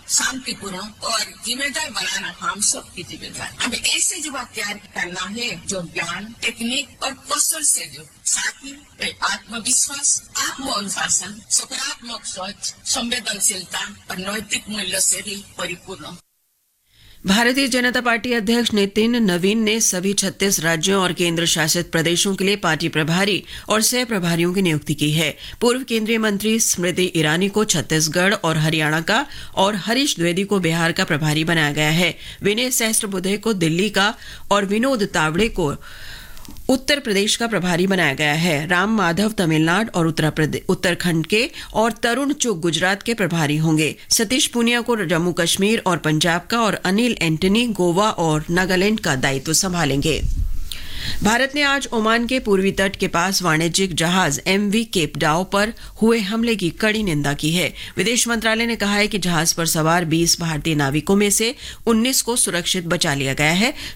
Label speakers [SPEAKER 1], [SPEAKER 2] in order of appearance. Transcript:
[SPEAKER 1] शांतिपूर्ण और जिम्मेदार बनाना हम सब की जिम्मेदारी। हमें ऐसे युवा तैयार करना है जो ज्ञान, टेक्निक और कौशल से जो साथ ही आत्मविश्वास, आत्मअनुशासन, सकारात्मक सोच, संवेदनशीलता और नैतिक मूल्य से भी परिपूर्ण।
[SPEAKER 2] भारतीय जनता पार्टी अध्यक्ष नितिन नवीन ने सभी 36 राज्यों और केंद्र शासित प्रदेशों के लिए पार्टी प्रभारी और सह प्रभारियों की नियुक्ति की है। पूर्व केंद्रीय मंत्री स्मृति ईरानी को छत्तीसगढ़ और हरियाणा का और हरीश द्विवेदी को बिहार का प्रभारी बनाया गया है। विनय सहस्त्रबुद्धे को दिल्ली का और विनोद तावड़े को उत्तर प्रदेश का प्रभारी बनाया गया है। राम माधव तमिलनाडु और उत्तराखंड के और तरुण चुग गुजरात के प्रभारी होंगे। सतीश पूनिया को जम्मू कश्मीर और पंजाब का और अनिल एंटनी गोवा और नागालैंड का दायित्व संभालेंगे। भारत ने आज ओमान के पूर्वी तट के पास वाणिज्यिक जहाज एमवी केपडाउ पर हुए हमले की कड़ी निंदा की है। विदेश मंत्रालय ने कहा है कि जहाज पर सवार 20 भारतीय नाविकों में से 19 को सुरक्षित बचा लिया गया है,